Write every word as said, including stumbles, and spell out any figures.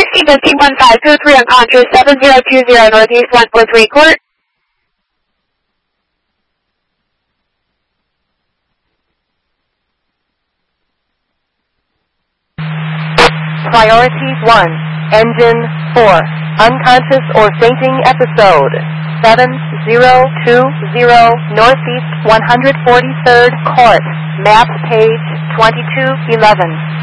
sixteen fifteen one five two three unconscious seven zero two zero Northeast one four three Court. Priorities one. Engine four. Unconscious or fainting episode. seven zero two zero Northeast one hundred forty-third Court. Map page twenty-two eleven.